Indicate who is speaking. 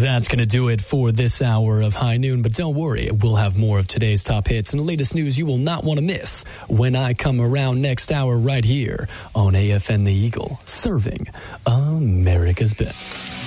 Speaker 1: That's going to do it for this hour of High Noon, but don't worry, we'll have more of today's top hits and the latest news you will not want to miss when I come around next hour right here on AFN The Eagle, serving America's best.